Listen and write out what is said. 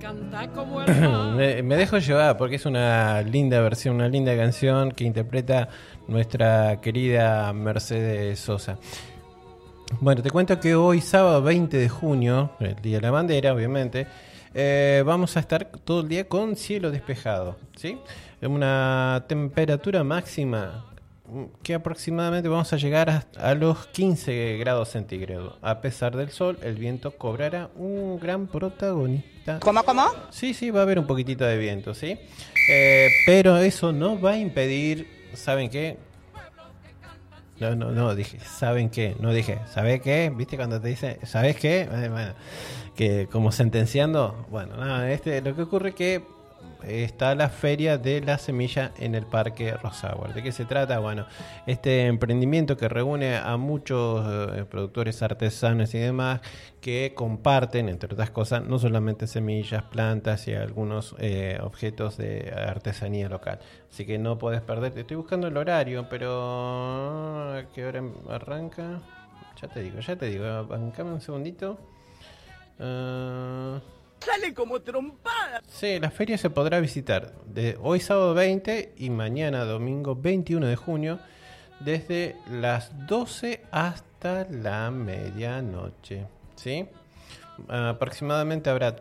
Me dejo llevar porque es una linda versión, una linda canción que interpreta nuestra querida Mercedes Sosa. Bueno, te cuento que hoy, sábado 20 de junio, el Día de la Bandera, obviamente, vamos a estar todo el día con cielo despejado, ¿sí? Una temperatura máxima que aproximadamente vamos a llegar a los 15 grados centígrados. A pesar del sol, el viento cobrará un gran protagonista. ¿Cómo? Sí, va a haber un poquitito de viento, ¿sí? Pero eso no va a impedir, ¿saben qué? No, dije, ¿saben qué? No dije, ¿sabes qué? ¿Viste cuando te dice, ¿sabes qué? Bueno, que como sentenciando, bueno, nada, lo que ocurre es que está la feria de la semilla en el Parque Rosauer. ¿De qué se trata? Bueno, este emprendimiento que reúne a muchos productores artesanos y demás que comparten, entre otras cosas, no solamente semillas, plantas y algunos objetos de artesanía local. Así que no podés perderte. Estoy buscando el horario, pero ¿a qué hora arranca? Ya te digo, bancame un segundito. Sale como trompada. Sí, la feria se podrá visitar de hoy sábado 20 y mañana domingo 21 de junio desde las 12 hasta la medianoche, ¿sí? Aproximadamente habrá